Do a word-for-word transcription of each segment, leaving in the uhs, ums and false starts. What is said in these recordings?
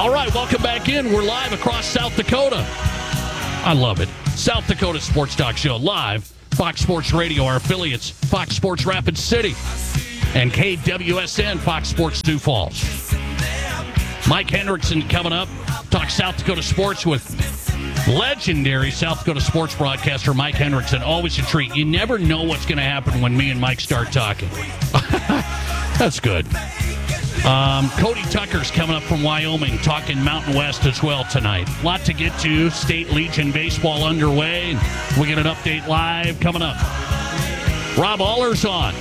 All right, welcome back in. We're live across South Dakota. I love it. South Dakota Sports Talk Show live. Fox Sports Radio, our affiliates, Fox Sports Rapid City, and K W S N, Fox Sports Sioux Falls. Mike Hendrickson coming up. Talk South Dakota sports with legendary South Dakota sports broadcaster Mike Hendrickson. Always a treat. You never know what's going to happen when me and Mike start talking. That's good. Um, Cody Tucker's coming up from Wyoming, talking Mountain West as well tonight. A lot to get to. State Legion baseball underway. We get an update live coming up. Rob Allers on.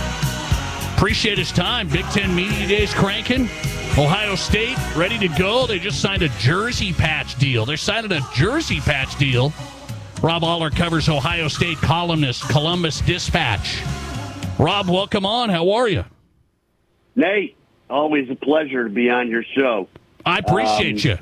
Appreciate his time. Big Ten Media Days cranking. Ohio State ready to go. They just signed a jersey patch deal. They're signing a jersey patch deal. Rob Aller covers Ohio State columnist, Columbus Dispatch. Rob, welcome on. How are you? Nate, always a pleasure to be on your show. I appreciate um, you.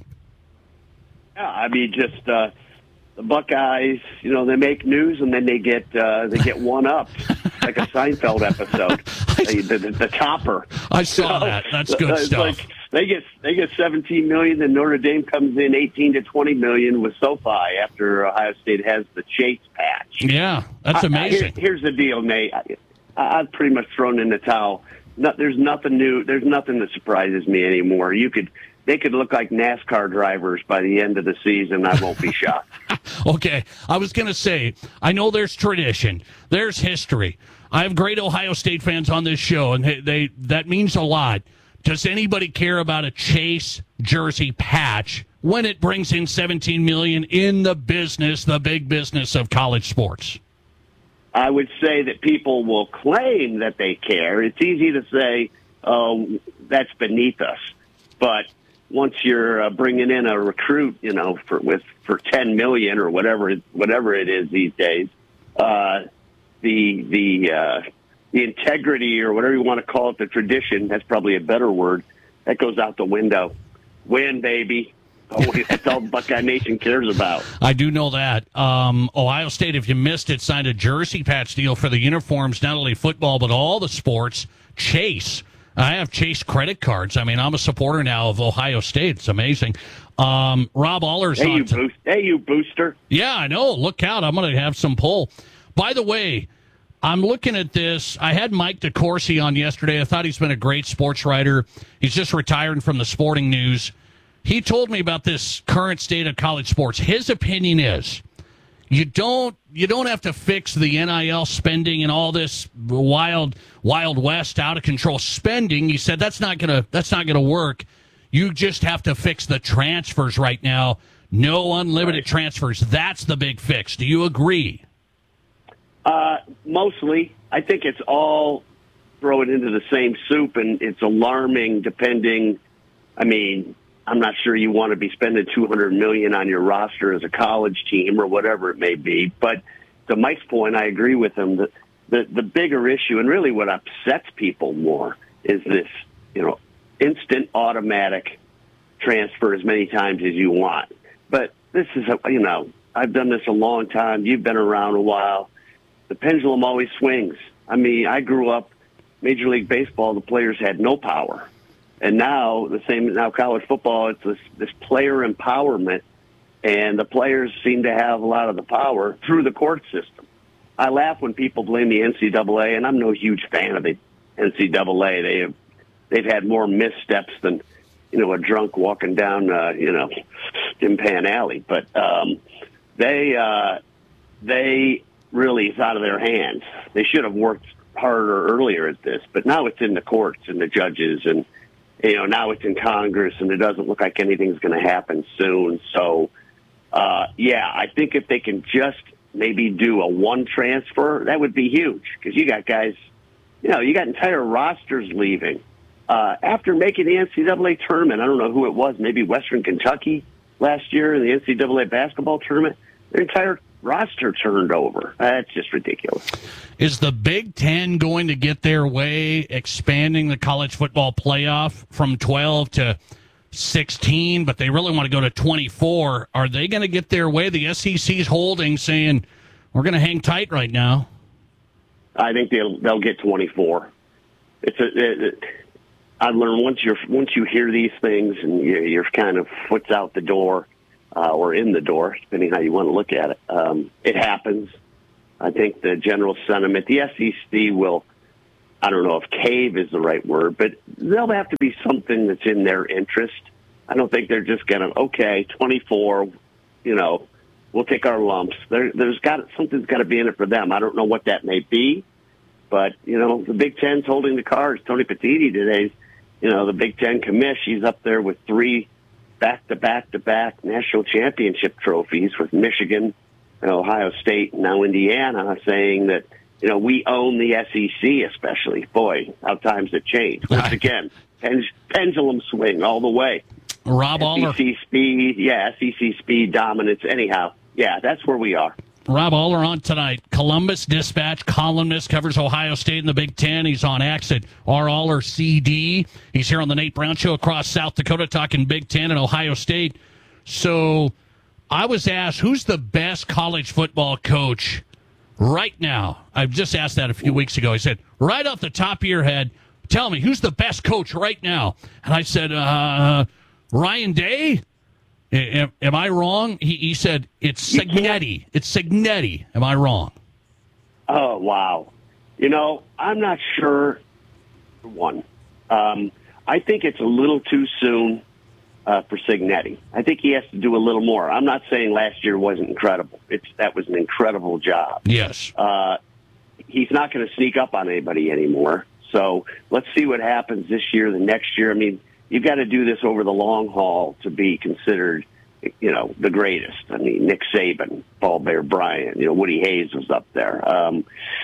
Yeah, I mean, just uh, the Buckeyes. You know, they make news and then they get uh, they get one up, like a Seinfeld episode. the, the, the topper. I saw you know? that. That's good it's stuff. Like they get they get seventeen million, then Notre Dame comes in eighteen to twenty million with SoFi after Ohio State has the Chase patch. Yeah, that's amazing. I, I, here, here's the deal, Nate. I, I've pretty much thrown in the towel. No, there's nothing new. There's nothing that surprises me anymore. You could, they could look like NASCAR drivers by the end of the season. I won't be shocked. Okay, I was going to say, I know there's tradition, there's history. I have great Ohio State fans on this show, and they, they that means a lot. Does anybody care about a Chase jersey patch when it brings in seventeen million dollars in the business, the big business of college sports? I would say that people will claim that they care. It's easy to say, oh, that's beneath us. But once you're uh, bringing in a recruit, you know, for with for ten million or whatever it, whatever it is these days, uh, the the uh, the integrity or whatever you want to call it, the tradition, that's probably a better word, that goes out the window. Win, baby. Oh, that's all Buckeye Nation cares about. I do know that. Um, Ohio State, if you missed it, signed a jersey patch deal for the uniforms, not only football, but all the sports. Chase. I have Chase credit cards. I mean, I'm a supporter now of Ohio State. It's amazing. Um, Rob Allers. Hey, on you, t- boost- hey, you booster. Yeah, I know. Look out. I'm going to have some pull. By the way, I'm looking at this. I had Mike DeCourcy on yesterday. I thought he's been a great sports writer. He's just retiring from the Sporting News. He told me about this current state of college sports. His opinion is you don't you don't have to fix the N I L spending and all this wild wild west out of control spending. He said that's not gonna that's not gonna work. You just have to fix the transfers right now. No unlimited right. transfers. That's the big fix. Do you agree? Uh, mostly. I think it's all throw it into the same soup, and it's alarming depending. I mean, I'm not sure you want to be spending two hundred million dollars on your roster as a college team or whatever it may be. But to Mike's point, I agree with him. The, the, the bigger issue, and really what upsets people more, is this, you know, instant automatic transfer as many times as you want. But this is, a, you know, I've done this a long time. You've been around a while. The pendulum always swings. I mean, I grew up, Major League Baseball, the players had no power. And now, the same now college football, it's this, this player empowerment, and the players seem to have a lot of the power through the court system. I laugh when people blame the N C double A, and I'm no huge fan of the N C double A. They have, they've had more missteps than, you know, a drunk walking down, uh, you know, Dimpan Alley. But um, they uh, they really, it's out of their hands. They should have worked harder earlier at this, but now it's in the courts and the judges, and you know, now it's in Congress, and it doesn't look like anything's going to happen soon. So, uh, yeah, I think if they can just maybe do a one transfer, that would be huge, because you got guys, you know, you got entire rosters leaving. Uh, after making the N C double A tournament, I don't know who it was, maybe Western Kentucky last year in the N C double A basketball tournament, their entire roster turned over. That's just ridiculous. Is the Big Ten going to get their way expanding the college football playoff from twelve to sixteen, but they really want to go to twenty-four? Are they going to get their way? The S E C's holding, saying, we're going to hang tight right now. I think they'll, they'll get twenty-four. It's a, it, I learned once you're once you hear these things and you're, you're kind of foot's out the door uh, or in the door, depending how you want to look at it. Um, it happens. I think the general sentiment, the S E C will, I don't know if cave is the right word, but there'll have to be something that's in their interest. I don't think they're just going to, okay, twenty-four, you know, we'll take our lumps. There, there's got something's got to be in it for them. I don't know what that may be, but, you know, the Big Ten's holding the cards. Tony Petitti today, you know, the Big Ten commish, he's up there with three back-to-back-to-back national championship trophies with Michigan, Ohio State, and now Indiana, saying that, you know, we own the S E C especially. Boy, how times have changed. Once again, pen- pendulum swing all the way. Rob Aller. S E C speed, yeah, S E C speed dominance. Anyhow, yeah, that's where we are. Rob Aller on tonight. Columbus Dispatch columnist, covers Ohio State in the Big Ten. He's on X at R. Aller C D. He's here on the Nate Brown Show across South Dakota talking Big Ten and Ohio State. So I was asked, who's the best college football coach right now? I've just asked that a few weeks ago. I said, right off the top of your head, tell me, who's the best coach right now? And I said, uh, Ryan Day? Am, am I wrong? He, he said, it's Cignetti. It's Cignetti. Am I wrong? Oh, wow. You know, I'm not sure. One, um, I think it's a little too soon uh, for Cignetti. I think he has to do a little more. I'm not saying last year wasn't incredible. It's that was an incredible job. Yes. Uh, he's not going to sneak up on anybody anymore. So let's see what happens this year, the next year. I mean, you've got to do this over the long haul to be considered, you know, the greatest. I mean, Nick Saban, Paul Bear Bryant, you know, Woody Hayes was up there. Um,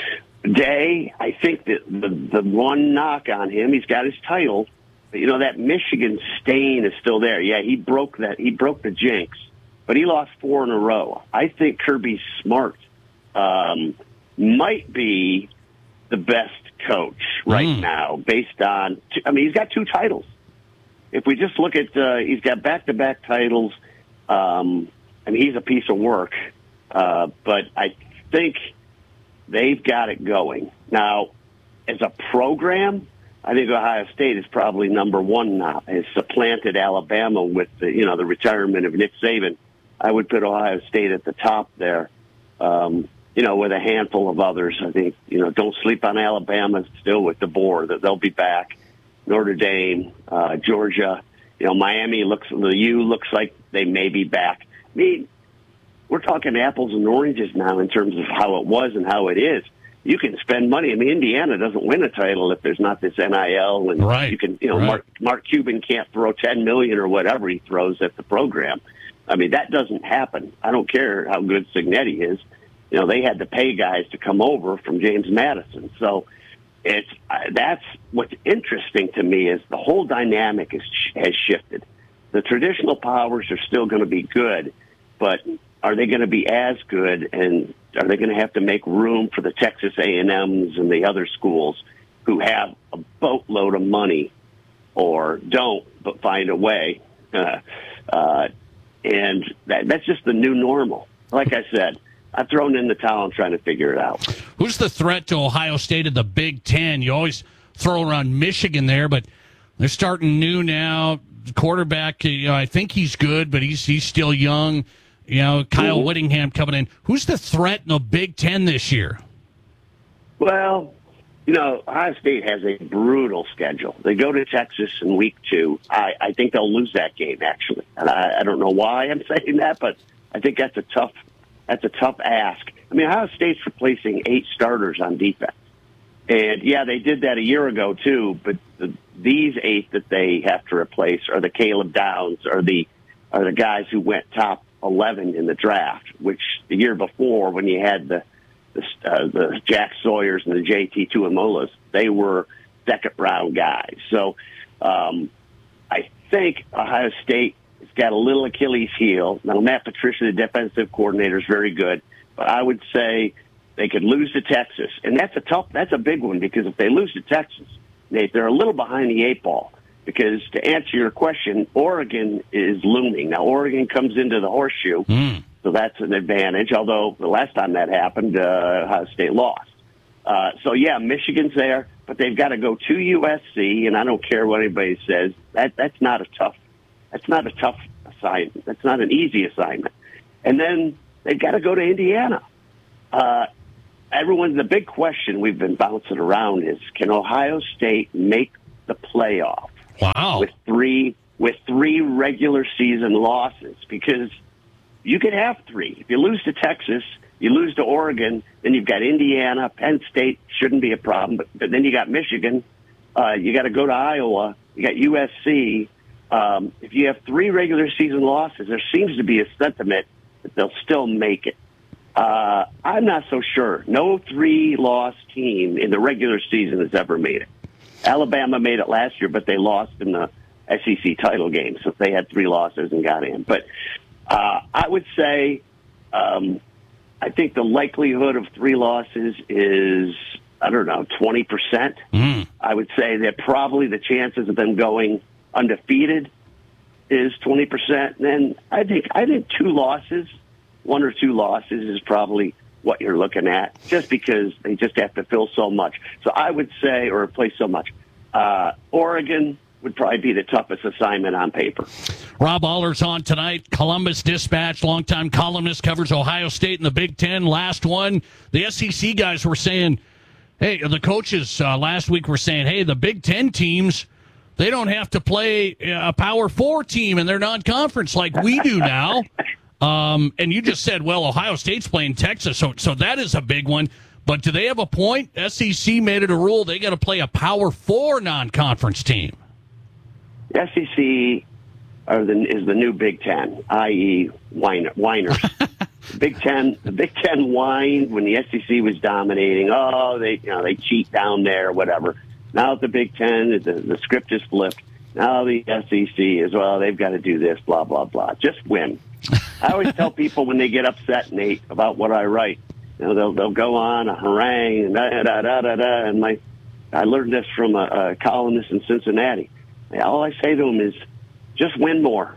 Day, I think that the, the one knock on him, he's got his title, but, you know, that Michigan stain is still there. Yeah, he broke that. He broke the jinx, but he lost four in a row. I think Kirby Smart um, might be the best coach right mm. now based on, I mean, he's got two titles. If we just look at, uh, he's got back-to-back titles. Um, I mean, he's a piece of work. Uh, but I think they've got it going. Now, as a program, I think Ohio State is probably number one now. Has supplanted Alabama with the, you know, the retirement of Nick Saban. I would put Ohio State at the top there, um, you know, with a handful of others. I think, you know, don't sleep on Alabama still with DeBoer, that they'll be back. Notre Dame, uh, Georgia, you know, Miami looks, the U looks like they may be back. I mean, we're talking apples and oranges now in terms of how it was and how it is. You can spend money. I mean, Indiana doesn't win a title if there's not this N I L, and right. you can, you know, right. Mark, Mark Cuban can't throw ten million or whatever he throws at the program. I mean, that doesn't happen. I don't care how good Cignetti is. You know, they had to pay guys to come over from James Madison. So it's uh, that's what's interesting to me is the whole dynamic is, has shifted. The traditional powers are still going to be good, but are they going to be as good, and are they going to have to make room for the Texas A and M's and the other schools who have a boatload of money or don't but find a way? Uh, uh, and that, that's just the new normal. Like I said, I've thrown in the towel and trying to figure it out. Who's the threat to Ohio State in the Big Ten? You always throw around Michigan there, but they're starting new now. Quarterback, you know, I think he's good, but he's he's still young. You know, Kyle mm-hmm. Whittingham coming in. Who's the threat in the Big Ten this year? Well, you know, Ohio State has a brutal schedule. They go to Texas in week two. I, I think they'll lose that game, actually. And I, I don't know why I'm saying that, but I think that's a tough that's a tough ask. I mean, Ohio State's replacing eight starters on defense. And, yeah, they did that a year ago, too, but the, these eight that they have to replace are the Caleb Downs, are the are the guys who went top eleven in the draft, which the year before when you had the the, uh, the Jack Sawyers and the J T Tuimolas, they were second-round guys. So um, I think Ohio State has got a little Achilles heel. Now, Matt Patricia, the defensive coordinator, is very good, but I would say they could lose to Texas, and that's a tough, that's a big one, because if they lose to Texas, they, they're a little behind the eight ball. Because to answer your question, Oregon is looming. Now, Oregon comes into the horseshoe, mm. so that's an advantage, although the last time that happened, uh, Ohio State lost. Uh, so, yeah, Michigan's there. but they've got to go to U S C, and I don't care what anybody says. That that's not a tough. That's not a tough assignment. That's not an easy assignment. And then they've got to go to Indiana. Uh, everyone's the big question we've been bouncing around is: can Ohio State make the playoff? Wow! With three with three regular season losses, because you could have three. If you lose to Texas, you lose to Oregon, then you've got Indiana, Penn State shouldn't be a problem, but, but then you got Michigan. Uh, you got to go to Iowa. You got U S C. Um, if you have three regular season losses, there seems to be a sentiment that they'll still make it. Uh, I'm not so sure. No three-loss team in the regular season has ever made it. Alabama made it last year, but they lost in the S E C title game, so they had three losses and got in. But uh, I would say um, I think the likelihood of three losses is, I don't know, twenty percent. Mm. I would say that probably the chances of them going undefeated is twenty percent. And then I think I think two losses, one or two losses is probably what you're looking at, just because they just have to fill so much. So I would say, or play so much, uh, Oregon would probably be the toughest assignment on paper. Rob Allers on tonight. Columbus Dispatch, longtime columnist, covers Ohio State in the Big Ten. Last one, the S E C guys were saying, hey, the coaches uh, last week were saying, hey, the Big Ten teams, they don't have to play a Power Four team in their non-conference like we do now. um, and you just said, well, Ohio State's playing Texas, so so that is a big one. But do they have a point? S E C made it a rule they got to play a Power Four non-conference team. S E C are the, is the new Big Ten, that is, whiner, whiners. Big Ten, the Big Ten whined when the S E C was dominating. Oh, they you know they cheat down there, whatever. Now the Big Ten, the, the script is flipped. Now the S E C is, well, they've got to do this, blah blah blah. Just win. I always tell people when they get upset, Nate, about what I write, you know, they'll they'll go on a harangue and da da da da da. And my, I learned this from a, a columnist in Cincinnati. All I say to them is, just win more.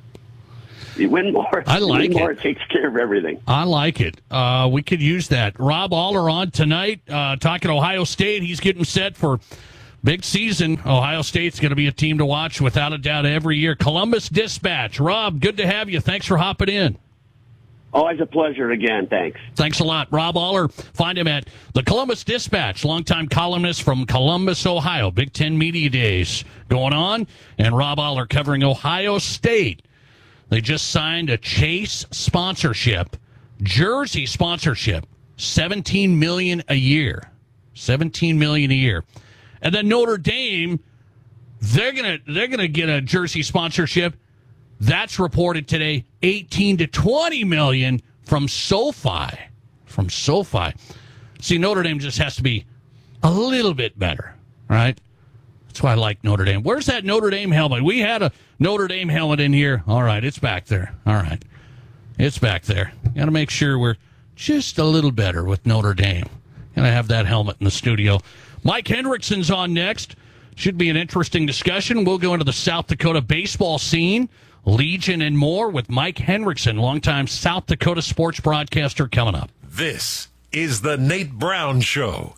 You win more. I like win more, it. It takes care of everything. I like it. Uh, we could use that. Rob Aller on tonight, uh, talking Ohio State. He's getting set for big season. Ohio State's going to be a team to watch without a doubt every year. Columbus Dispatch. Rob, good to have you. Thanks for hopping in. Always a pleasure again. Thanks. Thanks a lot. Rob Aller. Find him at the Columbus Dispatch, longtime columnist from Columbus, Ohio. Big Ten Media Days going on. And Rob Aller covering Ohio State. They just signed a Chase sponsorship, jersey sponsorship, seventeen million dollars a year. seventeen million dollars a year. And then Notre Dame, they're going to they're going to get a jersey sponsorship. That's reported today, eighteen to twenty million from SoFi. From SoFi. See, Notre Dame just has to be a little bit better, right? That's why I like Notre Dame. Where's that Notre Dame helmet? We had a Notre Dame helmet in here. All right, it's back there. All right. It's back there. Got to make sure we're just a little better with Notre Dame. Got to have that helmet in the studio. Mike Hendrickson's on next. Should be an interesting discussion. We'll go into the South Dakota baseball scene. Legion and more with Mike Hendrickson, longtime South Dakota sports broadcaster, coming up. This is the Nate Brown Show.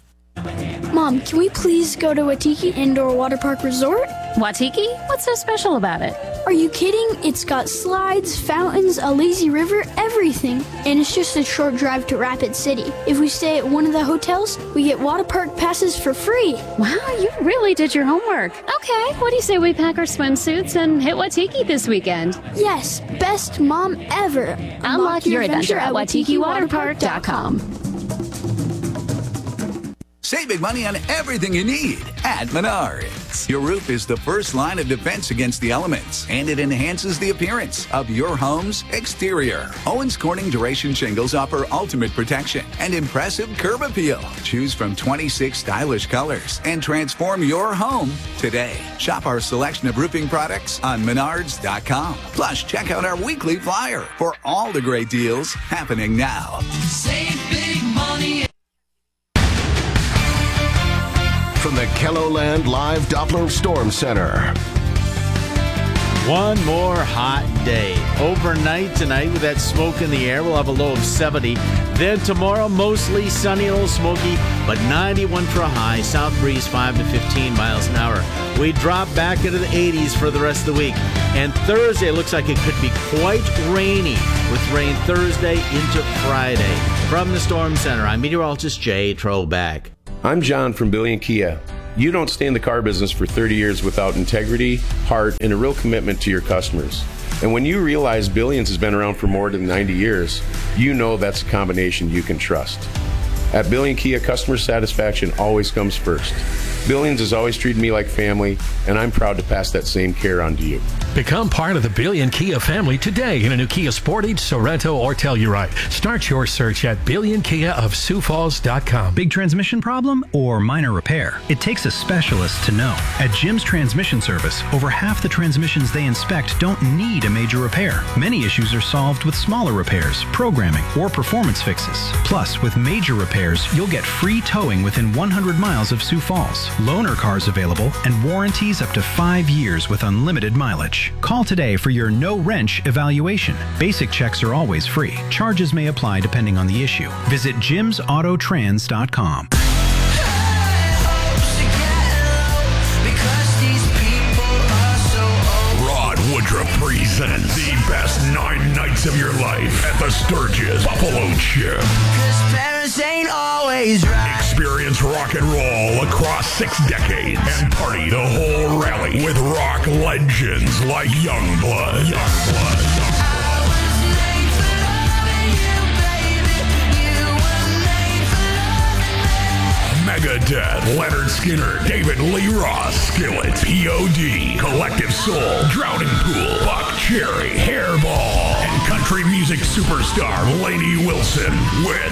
Mom, can we please go to Waitiki Indoor Water Park Resort? Waitiki? What's so special about it? Are you kidding? It's got slides, fountains, a lazy river, everything. And it's just a short drive to Rapid City. If we stay at one of the hotels, we get water park passes for free. Wow, you really did your homework. Okay, what do you say we pack our swimsuits and hit Waitiki this weekend? Yes, best mom ever. Unlock, Unlock your, your adventure, adventure at waitiki water park dot com. Save big money on everything you need at Menards. Your roof is the first line of defense against the elements, and it enhances the appearance of your home's exterior. Owens Corning Duration Shingles offer ultimate protection and impressive curb appeal. Choose from twenty-six stylish colors and transform your home today. Shop our selection of roofing products on Menards dot com. Plus, check out our weekly flyer for all the great deals happening now. Save big money. From the KELOLAND Live Doppler Storm Center. One more hot day. Overnight tonight with that smoke in the air, we'll have a low of seventy. Then tomorrow, mostly sunny, a little smoky, but ninety-one for a high. South breeze five to fifteen miles an hour. We drop back into the eighties for the rest of the week. And Thursday looks like it could be quite rainy, with rain Thursday into Friday. From the Storm Center, I'm meteorologist Jay Troback. I'm John from Billion Kia. You don't stay in the car business for thirty years without integrity, heart, and a real commitment to your customers. And when you realize Billions has been around for more than ninety years, you know that's a combination you can trust. At Billion Kia, customer satisfaction always comes first. Billions has always treated me like family, and I'm proud to pass that same care on to you. Become part of the Billion Kia family today in a new Kia Sportage, Sorento, or Telluride. Start your search at billion kia of sioux falls dot com. Big transmission problem or minor repair? It takes a specialist to know. At Jim's Transmission Service, over half the transmissions they inspect don't need a major repair. Many issues are solved with smaller repairs, programming, or performance fixes. Plus, with major repairs, you'll get free towing within one hundred miles of Sioux Falls. Loaner cars available and warranties up to five years with unlimited mileage. Call today for your no-wrench evaluation. Basic checks are always free. Charges may apply depending on the issue. Visit jims auto trans dot com. Rod Woodruff presents the best nine nights of your life at the Sturgis Buffalo Chip. Ain't always right. Experience rock and roll across six decades and party the whole rally with rock legends like Youngblood. Youngblood. Megadeth, Leonard Skinner, David Lee Roth, Skillet, P O D, Collective Soul, Drowning Pool, Buck Cherry, Hairball, and country music superstar Lainey Wilson with